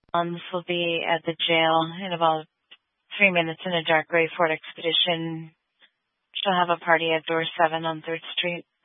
This will be at the jail in about 3 minutes in a dark gray Ford Expedition. She'll have a party at door 7 on 3rd Street.